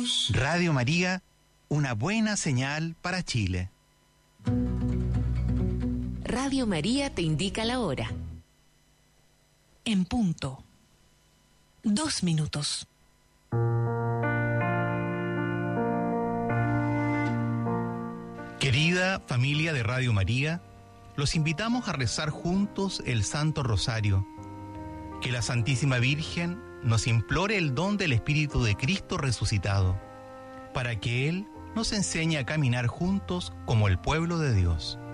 minutos. Radio María, una buena señal para Chile. Radio María te indica la hora. En punto. 2 minutos. Querida familia de Radio María, los invitamos a rezar juntos el Santo Rosario. Que la Santísima Virgen nos implore el don del Espíritu de Cristo resucitado, para que Él nos enseñe a caminar juntos como el pueblo de Dios.